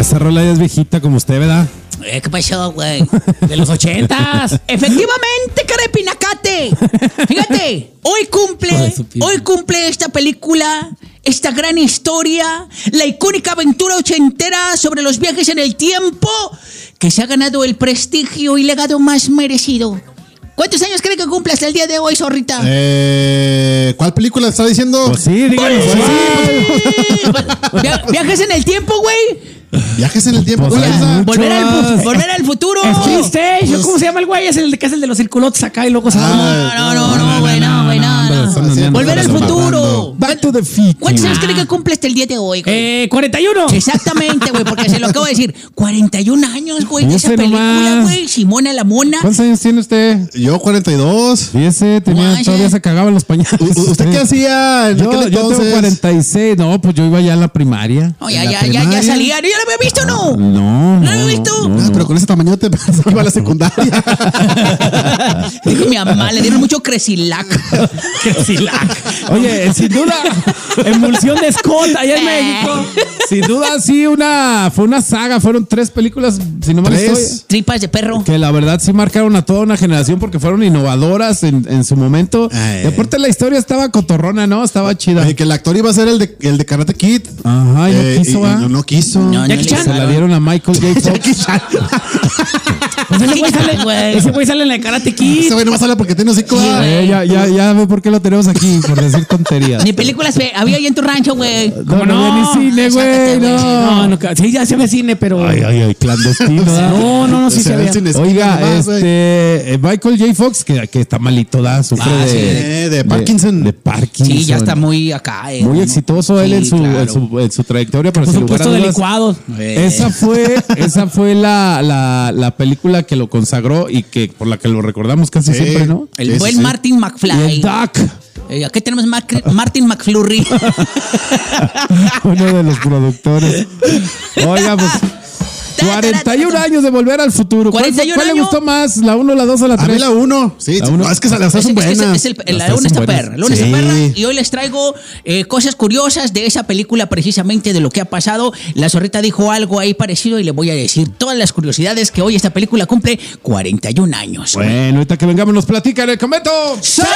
esa rola ya es viejita como usted, ¿verdad? ¿Qué pasó, güey? De los 80s. Efectivamente, cara de pinacate. Fíjate, hoy cumple esta película, esta gran historia, la icónica aventura ochentera sobre los viajes en el tiempo, que se ha ganado el prestigio y legado más merecido. ¿Cuántos años cree que cumple hasta el día de hoy, zorrita? ¿Cuál película está diciendo? Pues sí, díganos. Viajes en el tiempo, güey. Viajes en el tiempo. Pues Volver al futuro. Street Station, ¿cómo se llama el güey? Es el que es el de los circulotes acá y luego se No, güey, no. Volver al futuro. Back to the future. ¿Cuántos años cree que cumple hasta el día de hoy, güey? 41. Exactamente, güey, porque se lo acabo de decir. 41 años, güey, de esa Fíjese película, nomás. güey. Simona la Mona. ¿Cuántos años tiene usted? Yo 42. Fíjese, Guaya. todavía se cagaba en los pañales. ¿Usted qué hacía en aquel Yo tengo entonces? 46. No, pues yo iba ya a la primaria. No, ya salía. ¿Ya lo había visto o no? No. ¿No lo he visto? Pero con ese tamaño te pensé que iba a la secundaria. Dijo mi mamá, le dieron mucho cresilac. Oye, sin duda, Emulsión de Scott allá en México. sin duda, sí, fue una saga. Fueron 3 películas, si no me estoy. Tripas de perro. Que la verdad sí marcaron a toda una generación porque fueron innovadoras en su momento. Ay. Y aparte la historia estaba cotorrona, ¿no? Estaba chida. Que el actor iba a ser el de Karate Kid. Ajá, y no quiso, ¿va? No quiso. No, Jackie Chan. Se la dieron a Michael J. Fox. Pues ese güey sale en la de Karate Kid. Ese güey nomás habla porque tiene hocico. Ya ve por qué lo tenemos aquí, por decir tonterías. Ni películas había ahí en tu rancho, güey. No, no había ni cine, güey. No. Sí, ya se ve cine, pero. Ay, clandestino. No, sí se ve. Oiga, Michael J. Fox, que está malito, sufre de Parkinson. De Parkinson. Sí, ya está muy acá. Muy exitoso él Sí, en su trayectoria, pero Por sin lugar a supuesto, de dudas, licuados. esa fue la película que lo consagró y que por la que lo recordamos casi siempre, ¿no? El buen Martin Y McFly. el Duck, Aquí tenemos Martin McFlurry. uno de los productores. Oiga, pues 41 años de Volver al Futuro. ¿Cuál 41 le años? gustó más? ¿La 1, la 2 o la 3? A mí la 1. Sí, La uno. no, es que las hacen buenas. La luna está perra. La luna está perra. Y hoy les traigo cosas curiosas de esa película, precisamente de lo que ha pasado. La zorrita dijo algo ahí parecido y le voy a decir todas las curiosidades que hoy esta película cumple 41 años. Bueno, ahorita que vengamos nos platican el comento. ¡Sale!